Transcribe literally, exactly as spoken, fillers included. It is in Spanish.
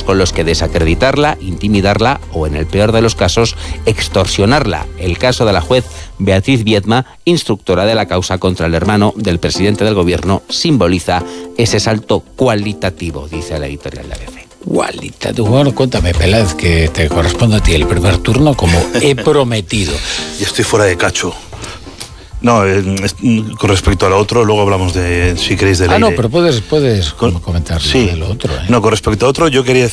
con los que desacreditarla, intimidarla o, en el peor de los casos, extorsionarla. El caso de la juez Beatriz Viedma, instructora de la causa contra el hermano del presidente del gobierno, simboliza ese salto cualitativo, dice la editorial de A B C. Cualitativo. Bueno, cuéntame, Peláez, que te corresponde a ti el primer turno, como he prometido. Y estoy fuera de cacho. No, eh, con respecto a lo otro, luego hablamos de, si queréis, del Ah, aire. no, pero puedes, puedes con, comentar sí, de lo otro. ¿eh? No, con respecto a otro, yo quería